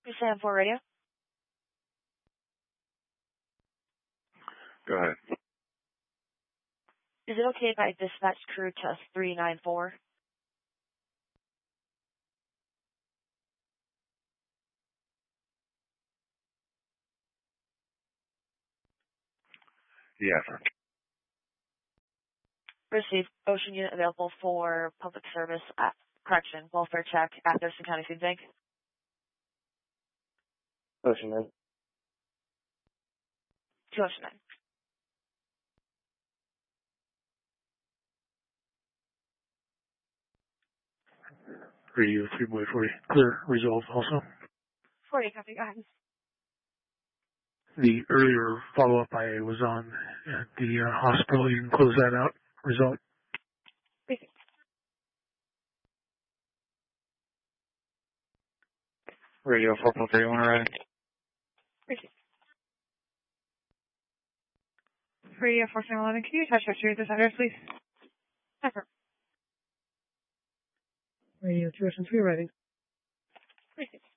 Sam 4 radio. Go ahead. Is it okay if I dispatch crew to 394? Yes. Received. Ocean unit available for public service at correction, welfare check at Thurston County Food Bank. Ocean 9. To Ocean 9. Radio 3-40. Clear. Resolved also. 40, copy. Go ahead. The earlier follow-up I was on at the hospital, you can close that out. Result. Received. Radio 4.31 ready. Received. Radio 1411, can you touch our street this address, please? Never. Radio 2 Ocean 3 ready. Received.